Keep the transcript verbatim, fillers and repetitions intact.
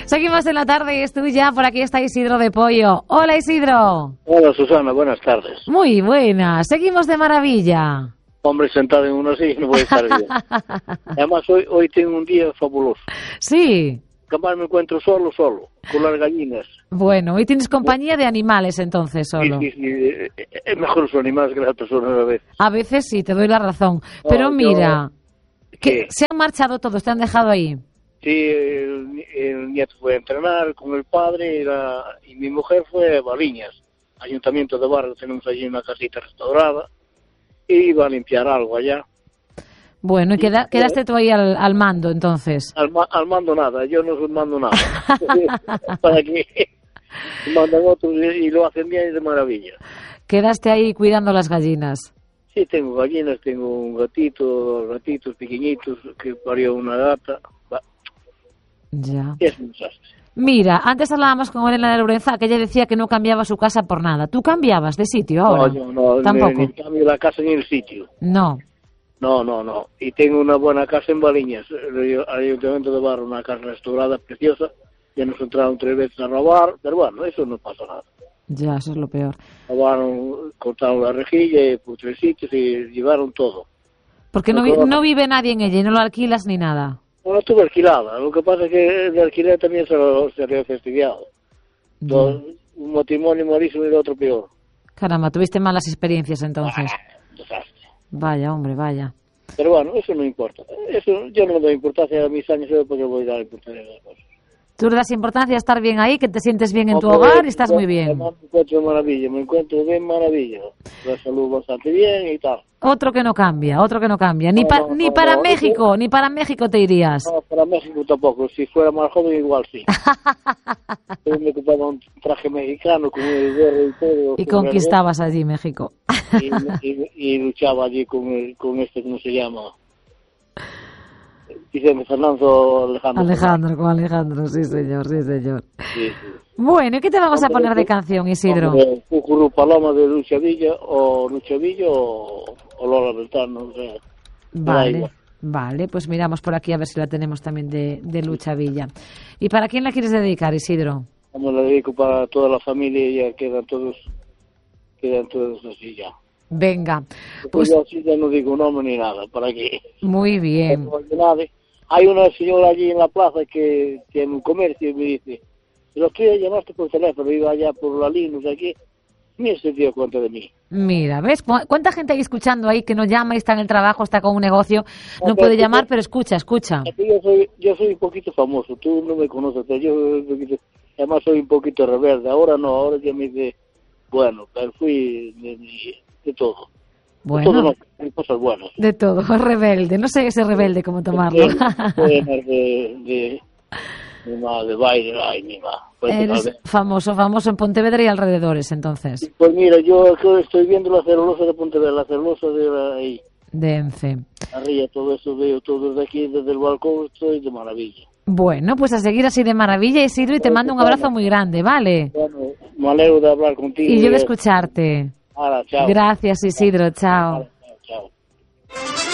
Seguimos en la tarde y estoy ya por aquí, está Isidro de Pollo. Hola, Isidro. Hola, Susana, buenas tardes. Muy buenas, seguimos de maravilla. Hombre, sentado en una silla no voy a estar bien. Además, hoy, hoy tengo un día fabuloso. Sí. Capaz me encuentro solo, solo, con las gallinas. Bueno, hoy tienes compañía de animales entonces solo. Sí, sí, sí. Es mejor los animales que las personas a veces. A veces sí, te doy la razón. Pero No, mira, yo... que ¿Qué? se han marchado todos, te han dejado ahí. Sí, el, el nieto fue a entrenar con el padre y, la, y mi mujer fue a Baliñas, Ayuntamiento de Barrio, tenemos allí una casita restaurada, y iba a limpiar algo allá. Bueno, y queda, quedaste tú ahí al, al mando, entonces. Al, al mando nada, yo no mando nada. Para que mandan otros y lo hacen bien y de maravilla. Quedaste ahí cuidando las gallinas. Sí, tengo gallinas, tengo un gatito, dos gatitos pequeñitos que parió una gata. Ya. Es un desastre. Mira, antes hablábamos con Elena de Lorenza, que ella decía que no cambiaba su casa por nada. ¿Tú cambiabas de sitio ahora? No, yo no, tampoco. Ni, ni cambio la casa ni el sitio. No. No, no, no. Y tengo una buena casa en Baliñas, el Ayuntamiento de Barro, una casa restaurada, preciosa. Ya nos entraron tres veces a robar, pero bueno, eso no pasa nada. Ya, eso es lo peor. Robaron, cortaron la rejilla por tres sitios y llevaron todo. Porque no, vi, no vive nadie en ella y no lo alquilas ni nada. No, no estuve alquilada. Lo que pasa es que el alquiler también se lo se había fastidiado. Dos, un matrimonio malísimo y el otro peor. Caramba, tuviste malas experiencias entonces. Ah, desastre. Vaya, hombre, vaya. Pero bueno, eso no importa. Eso yo no le doy importancia a mis años, porque voy a dar importancia a las cosas. Tú le das importancia a estar bien ahí, que te sientes bien en tu Hombre, hogar y estás muy bien. Me encuentro maravilla, me encuentro bien maravilla. La salud bastante bien y tal. Otro que no cambia, otro que no cambia. Ni, No, pa, no, ni no, para no, México, no. ni para México te irías. No, para México tampoco. Si fuera más joven, igual sí. Yo me compraba un traje mexicano con el gorro y todo. Y conquistabas allí México. Y, y, y luchaba allí con, el, con este, ¿cómo se llama? Dice Fernando Alejandro. Alejandro, con Alejandro, sí señor, sí señor. Sí, sí. Bueno, ¿y qué te vamos a poner de canción, Isidro? Cucurú Paloma de Lucha Villa, o Lucha Villa, o, o Lola Beltrán, no sé. Vale, vale, pues miramos por aquí a ver si la tenemos también de, de Lucha Villa. ¿Y para quién la quieres dedicar, Isidro? Como la dedico para toda la familia, ya quedan todos, quedan todos así ya. Venga, Pues pues yo así ya no digo nombre ni nada, para que... muy bien. Hay una señora allí en la plaza que tiene un comercio y me dice, los que llamaste por teléfono, iba allá por la línea, no sé qué, ni se dio cuenta de mí. Mira, ¿ves? ¿Cu- ¿Cuánta gente hay escuchando ahí que no llama y está en el trabajo, está con un negocio, no No, puede pero- llamar, pero escucha, escucha? Es que Yo soy, yo soy un poquito famoso, tú no me conoces, pero yo soy un poquito, además soy un poquito rebelde, ahora no, ahora ya me dice, bueno, pero fui de, de, de todo. Bueno, Todo no, hay cosas buenas. de todo, rebelde, no sé ese rebelde cómo tomarlo. De, de, de, de, ma, de baile, ay, mi ma. Pues, Eres tal vez. famoso, famoso en Pontevedra y alrededores, entonces, Pues mira, yo que estoy viendo la celulosa de Pontevedra, la celulosa de la- ahí, de Ence. arriba, todo eso veo, todo desde aquí, desde el balcón, estoy de maravilla. Bueno, pues a seguir así de maravilla, Isidro, y te mando un abrazo muy grande, ¿vale? Bueno, me alegro de hablar contigo. Y yo de eso. escucharte. Ahora, chao. Gracias, Isidro, chao. Ahora, chao, chao.